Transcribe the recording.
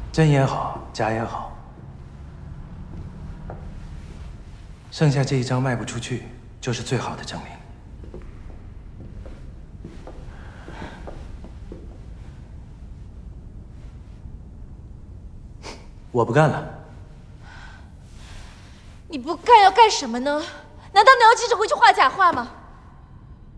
真也好，假也好，剩下这一张卖不出去，就是最好的证明。我不干了。 你不干要干什么呢？难道你要急着回去画假画吗？